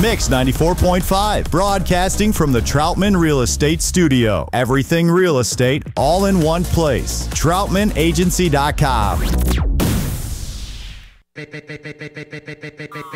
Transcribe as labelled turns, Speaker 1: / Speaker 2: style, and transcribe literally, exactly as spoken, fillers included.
Speaker 1: Mix ninety-four point five, broadcasting from the Troutman Real Estate Studio. Everything real estate, all in one place. Troutman Agency dot com.